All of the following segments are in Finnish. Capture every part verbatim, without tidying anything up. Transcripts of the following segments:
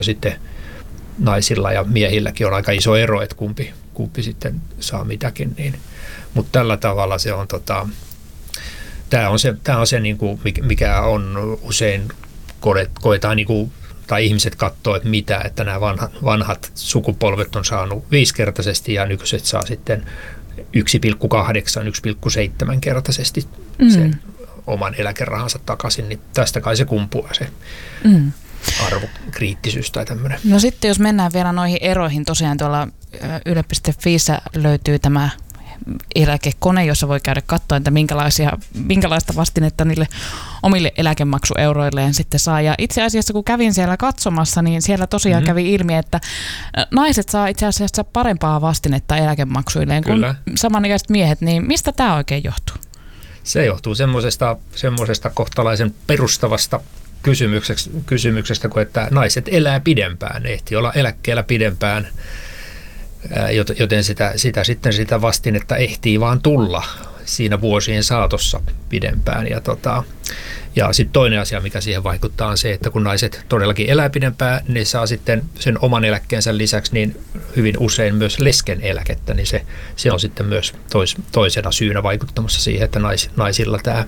sitten naisilla ja miehilläkin on aika iso ero, että kumpi, kumpi sitten saa mitäkin. Niin. Mutta tällä tavalla se on, tota, tämä on se, tää on se niin kuin, mikä on usein koetaan, niin kuin, tai ihmiset katsoo, että mitä, että nämä vanhat, vanhat sukupolvet on saanut viisikertaisesti ja nykyiset saa sitten yksi pilkku kahdeksan, yksi pilkku seitsemän kertaisesti sen mm. oman eläkerahansa takaisin, niin tästä kai se kumpuaa se mm. arvokriittisyys tai tämmöinen. No sitten jos mennään vielä noihin eroihin, tosiaan tuolla yle piste fiissä löytyy tämä eläkekone, jossa voi käydä katsoa, että minkälaisia, minkälaista vastinetta niille omille eläkemaksueuroilleen sitten saa. Ja itse asiassa kun kävin siellä katsomassa, niin siellä tosiaan mm-hmm. kävi ilmi, että naiset saa itse asiassa parempaa vastinetta eläkemaksuilleen kuin samanikäiset miehet. Niin mistä tämä oikein johtuu? Se johtuu semmoisesta, semmoisesta kohtalaisen perustavasta kysymyksestä, kysymyksestä, kun että naiset elää pidempään, ne ehtii olla eläkkeellä pidempään, joten sitä, sitä sitten sitä vastinetta ehtii vaan tulla siinä vuosien saatossa pidempään. Ja, tota, ja sitten toinen asia, mikä siihen vaikuttaa, on se, että kun naiset todellakin elää pidempään, ne saa sitten sen oman eläkkeensä lisäksi niin hyvin usein myös lesken eläkettä, niin se, se on sitten myös tois, toisena syynä vaikuttamassa siihen, että nais, naisilla tämä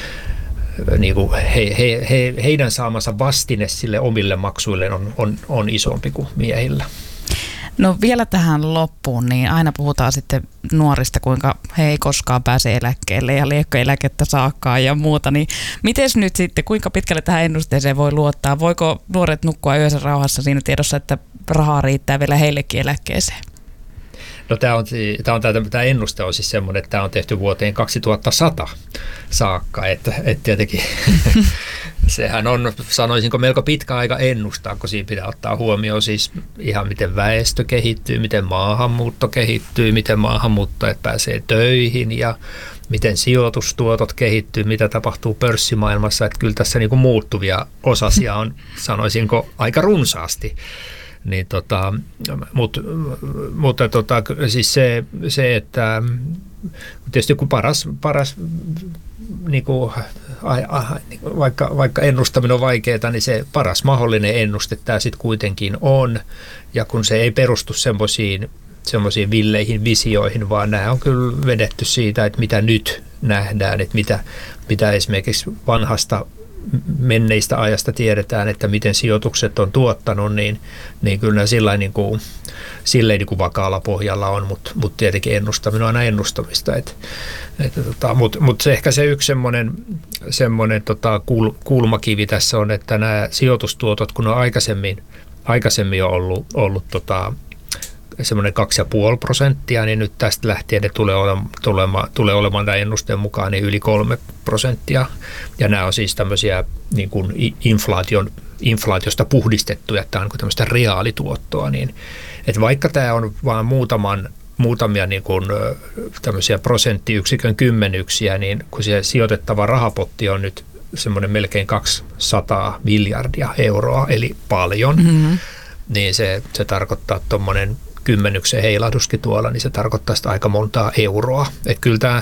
niin kuin he, he, he, heidän saamansa vastine sille omille maksuille on, on, on isompi kuin miehillä. No vielä tähän loppuun, niin aina puhutaan sitten nuorista, kuinka he ei koskaan pääse eläkkeelle ja liekkoeläkettä saakkaan ja muuta. Niin miten nyt sitten, kuinka pitkälle tähän ennusteeseen voi luottaa? Voiko nuoret nukkua yönsä rauhassa siinä tiedossa, että rahaa riittää vielä heillekin eläkkeeseen? No tämä, on, tämä, on, tämä ennuste on siis semmoinen, että tämä on tehty vuoteen kaksituhattasata saakka, että, että tietenkin sehän on, sanoisinko, melko pitkä aika ennustaa, kun siinä pitää ottaa huomioon siis ihan miten väestö kehittyy, miten maahanmuutto kehittyy, miten maahanmuuttajat pääsee töihin ja miten sijoitustuotot kehittyy, mitä tapahtuu pörssimaailmassa, että kyllä tässä niin kuin muuttuvia osasia on, sanoisinko, aika runsaasti. Niin tota, mut, mutta tota, siis se, se, että tietysti kun paras, paras niin kuin, vaikka, vaikka ennustaminen on vaikeaa, niin se paras mahdollinen ennuste tämä sitten kuitenkin on. Ja kun se ei perustu semmoisiin semmoisiin villeihin visioihin, vaan nämä on kyllä vedetty siitä, että mitä nyt nähdään, että mitä, mitä esimerkiksi vanhasta menneistä ajasta tiedetään, että miten sijoitukset on tuottanut, niin, niin kyllä sillä niin kuin, silleen niin kuin vakaalla pohjalla on, mutta mut tietenkin ennustaminen on aina ennustamista. Et, et, tota, mutta mut se ehkä se yksi semmoinen, semmoinen tota, kul, kulmakivi tässä on, että nämä sijoitustuotot, kun on aikaisemmin, aikaisemmin on ollut, ollut tota, semmoinen kaksi pilkku viisi prosenttia, niin nyt tästä lähtien ne tulee olemaan, tulemaan, tulee olemaan tämän ennusteen mukaan niin yli kolme prosenttia. Ja nämä on siis tämmöisiä niin kuin inflaation, inflaatiosta puhdistettuja, tämä on tämmöistä reaalituottoa. Niin, että vaikka tämä on vain muutaman, muutamia niin kuin, tämmöisiä prosenttiyksikön kymmenyksiä, niin kun se sijoitettava rahapotti on nyt semmoinen melkein kaksisataa miljardia euroa, eli paljon, mm-hmm. niin se, se tarkoittaa tuommoinen kymmenyksen heilahduskin tuolla, niin se tarkoittaa sitä aika montaa euroa. Että kyllä tämä,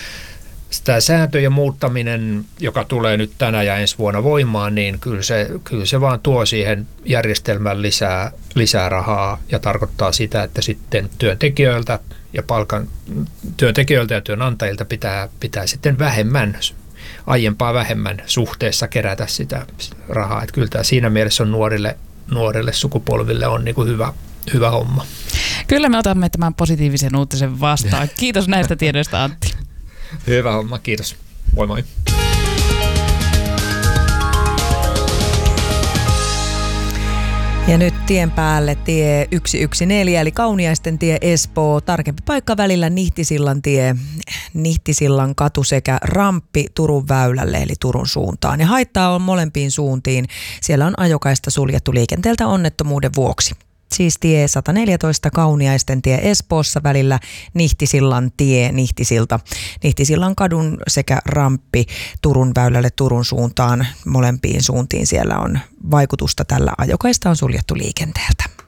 tämä sääntöjen muuttaminen, joka tulee nyt tänä ja ensi vuonna voimaan, niin kyllä se, kyllä se vaan tuo siihen järjestelmään lisää, lisää rahaa ja tarkoittaa sitä, että sitten työntekijöiltä ja palkan työntekijöiltä ja työnantajilta pitää, pitää sitten vähemmän, aiempaa vähemmän suhteessa kerätä sitä rahaa. Että kyllä tämä siinä mielessä on nuorille, nuorille sukupolville on niin kuin hyvä, hyvä homma. Kyllä me otamme tämän positiivisen uutisen vastaan. Kiitos näistä tiedoista, Antti. Hyvä homma, kiitos. Moi moi. Ja nyt tien päälle tie yksi yksi neljä, eli Kauniaisten tie Espoo. Tarkempi paikka välillä Nihtisillan tie, Nihtisillan katu sekä ramppi Turun väylälle, eli Turun suuntaan. Ja haittaa on molempiin suuntiin. Siellä on ajokaista suljettu liikenteeltä onnettomuuden vuoksi. Siis tie sata neljätoista Kauniaisten tie Espoossa välillä Nihtisillan tie Nihtisilta. Nihtisillan kadun sekä ramppi Turun väylälle Turun suuntaan. Molempiin suuntiin siellä on vaikutusta. Tällä ajokaista on suljettu liikenteeltä.